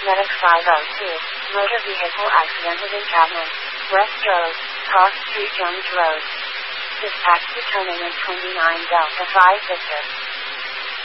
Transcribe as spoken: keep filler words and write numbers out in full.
Medic five oh two, motor vehicle accidented encampment, West Road, Cross Street Jones Road. Dispatch determinant twenty-nine Delta five Victor.